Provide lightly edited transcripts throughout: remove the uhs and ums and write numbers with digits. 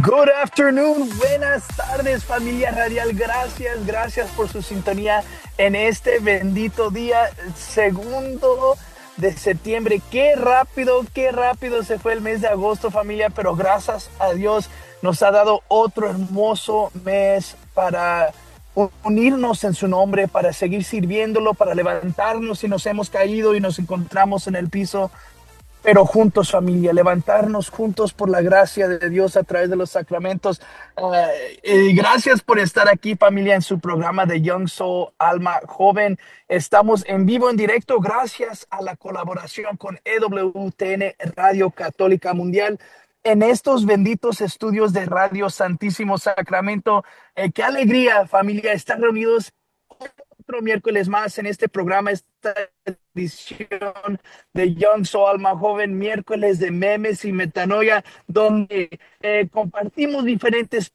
Good afternoon, buenas tardes familia radial, gracias por su sintonía en este bendito día, 2 de septiembre. Qué rápido se fue el mes de agosto familia, pero gracias a Dios nos ha dado otro hermoso mes para unirnos en su nombre, para seguir sirviéndolo, para levantarnos si nos hemos caído y nos encontramos en el piso. Pero juntos, familia, levantarnos juntos por la gracia de Dios a través de los sacramentos. Gracias por estar aquí, familia, en su programa de Young Soul, Alma Joven. Estamos en vivo, en directo, gracias a la colaboración con EWTN, Radio Católica Mundial, en estos benditos estudios de Radio Santísimo Sacramento. Qué alegría, familia, estar reunidos otro miércoles más en este programa, esta edición de Young Soul Alma Joven, miércoles de memes y metanoia, donde compartimos diferentes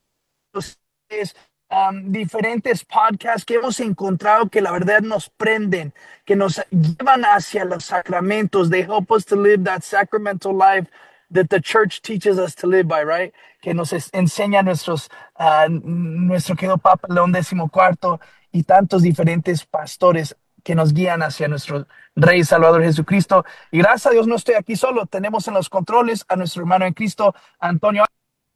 podcasts que hemos encontrado que la verdad nos prenden, que nos llevan hacia los sacramentos. They help us to live that sacramental life that the church teaches us to live by, right? Que nos enseña nuestro querido Papa León XIV y tantos diferentes pastores que nos guían hacia nuestro Rey y Salvador Jesucristo. Y gracias a Dios no estoy aquí solo. Tenemos en los controles a nuestro hermano en Cristo, Antonio.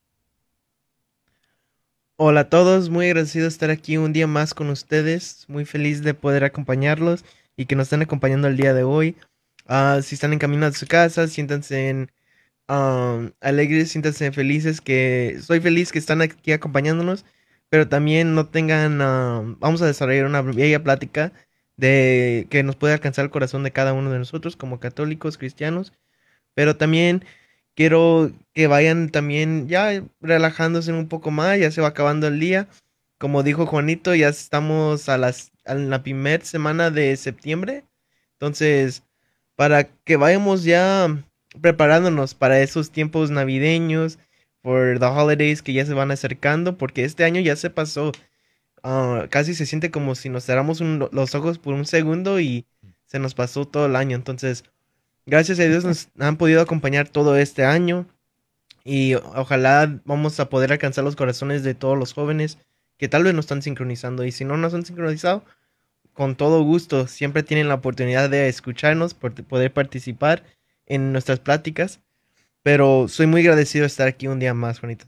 Hola a todos, muy agradecido de estar aquí un día más con ustedes. Muy feliz de poder acompañarlos y que nos estén acompañando el día de hoy. Si están en camino a su casa, siéntanse alegres, siéntanse felices, que soy feliz que están aquí acompañándonos. Pero también no tengan, vamos a desarrollar una bella plática de que nos puede alcanzar el corazón de cada uno de nosotros como católicos, cristianos. Pero también quiero que vayan también ya relajándose un poco más, ya se va acabando el día. Como dijo Juanito, ya estamos en la primera semana de septiembre. Entonces, para que vayamos ya preparándonos para esos tiempos navideños, por the holidays que ya se van acercando, porque este año ya se pasó. Casi se siente como si nos cerramos los ojos por un segundo y se nos pasó todo el año. Entonces, gracias a Dios nos han podido acompañar todo este año y ojalá vamos a poder alcanzar los corazones de todos los jóvenes que tal vez no están sincronizando, y si no nos han sincronizado, con todo gusto, siempre tienen la oportunidad de escucharnos, poder participar en nuestras pláticas. Pero soy muy agradecido de estar aquí un día más, Juanito.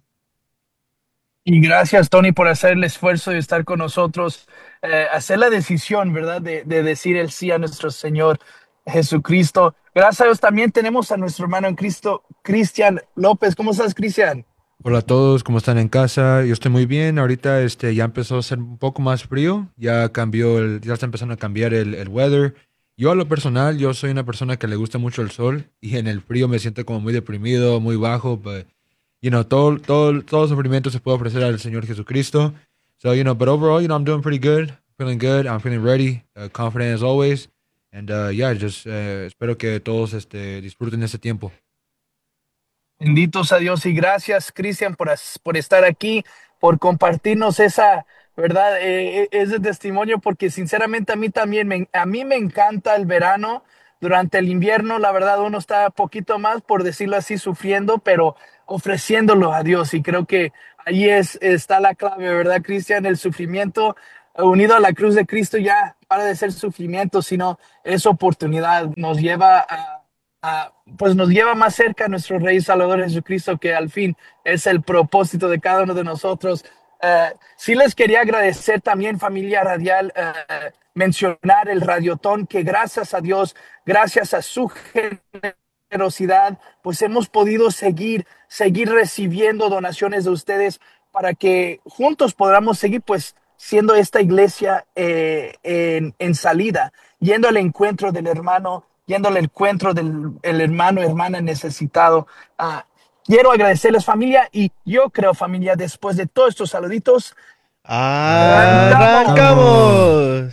Y gracias, Tony, por hacer el esfuerzo de estar con nosotros, hacer la decisión, ¿verdad? De decir el sí a nuestro Señor Jesucristo. Gracias a Dios también tenemos a nuestro hermano en Cristo, Cristian López. ¿Cómo estás, Cristian? Hola a todos, ¿cómo están en casa? Yo estoy muy bien. Ahorita ya empezó a ser un poco más frío. Ya está empezando a cambiar el weather. Yo a lo personal, yo soy una persona que le gusta mucho el sol y en el frío me siento como muy deprimido, muy bajo, but todo sufrimiento se puede ofrecer al Señor Jesucristo. So, but overall, I'm doing pretty good, feeling good, I'm feeling ready, confident as always, and espero que todos disfruten este tiempo. Benditos a Dios y gracias, Cristian, por estar aquí, por compartirnos esa, ¿verdad? Ese testimonio, porque sinceramente a mí también, a mí me encanta el verano. Durante el invierno, la verdad, uno está poquito más, por decirlo así, sufriendo, pero ofreciéndolo a Dios. Y creo que ahí está la clave, ¿verdad, Cristian? El sufrimiento unido a la cruz de Cristo ya para de ser sufrimiento, sino es oportunidad. Nos lleva pues nos lleva más cerca a nuestro Rey y Salvador Jesucristo, que al fin es el propósito de cada uno de nosotros. Sí les quería agradecer también, familia radial, mencionar el Radiotón, que gracias a Dios, gracias a su generosidad, pues hemos podido seguir recibiendo donaciones de ustedes para que juntos podamos seguir pues siendo esta iglesia en salida, yendo al encuentro del hermano, yendo al encuentro del hermana necesitado. Quiero agradecerles, familia, y yo creo, familia, después de todos estos saluditos, ¡arrancamos!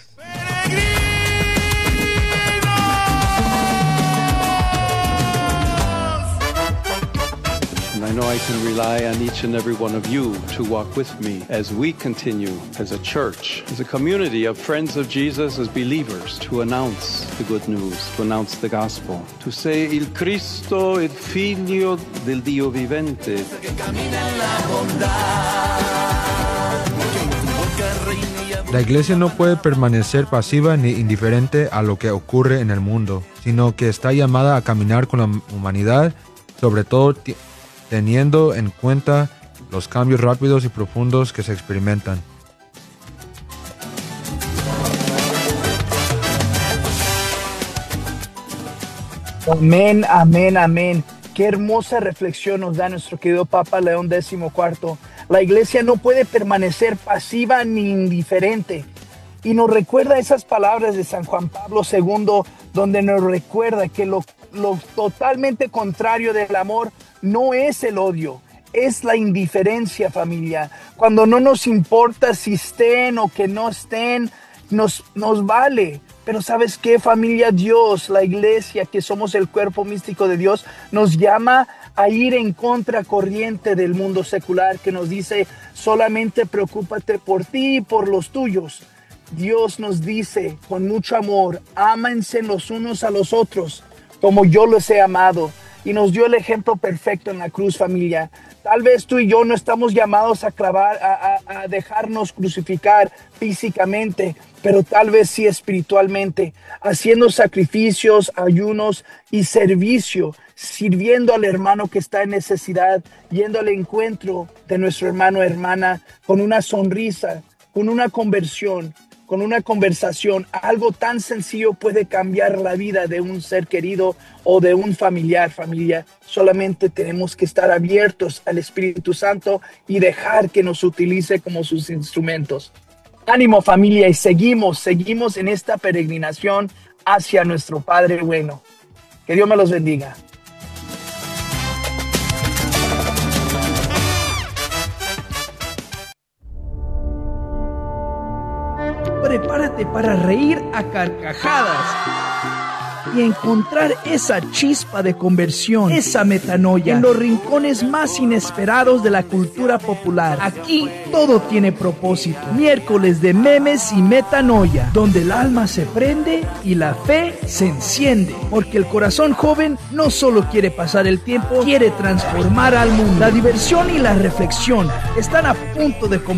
I know I can rely on each and every one of you to walk with me as we continue as a church, as a community of friends of Jesus, as believers, to announce the good news, to announce the gospel, to say il Cristo, il Figlio del Dio vivente. La iglesia no puede permanecer pasiva ni indiferente a lo que ocurre en el mundo, sino que está llamada a caminar con la humanidad, sobre todo teniendo en cuenta los cambios rápidos y profundos que se experimentan. Amén, amén, amén. Qué hermosa reflexión nos da nuestro querido Papa León XIV. La iglesia no puede permanecer pasiva ni indiferente. Y nos recuerda esas palabras de San Juan Pablo II, donde nos recuerda que lo totalmente contrario del amor no es el odio, es la indiferencia, familia. Cuando no nos importa si estén o que no estén, nos vale. Pero ¿sabes qué, familia? Dios, la iglesia, que somos el cuerpo místico de Dios, nos llama a ir en contracorriente del mundo secular, que nos dice solamente preocúpate por ti y por los tuyos. Dios nos dice con mucho amor, ámense los unos a los otros como yo los he amado. Y nos dio el ejemplo perfecto en la cruz, familia. Tal vez tú y yo no estamos llamados a dejarnos crucificar físicamente, pero tal vez sí espiritualmente, haciendo sacrificios, ayunos y servicio, sirviendo al hermano que está en necesidad, yendo al encuentro de nuestro hermano o hermana con una sonrisa, con una conversión, con una conversación. Algo tan sencillo puede cambiar la vida de un ser querido o de un familiar, familia. Solamente tenemos que estar abiertos al Espíritu Santo y dejar que nos utilice como sus instrumentos. Ánimo, familia, y seguimos en esta peregrinación hacia nuestro Padre bueno. Que Dios me los bendiga. Prepárate para reír a carcajadas y encontrar esa chispa de conversión, esa metanoia, en los rincones más inesperados de la cultura popular. Aquí todo tiene propósito. Miércoles de memes y metanoia, donde el alma se prende y la fe se enciende. Porque el corazón joven no solo quiere pasar el tiempo, quiere transformar al mundo. La diversión y la reflexión están a punto de comenzar.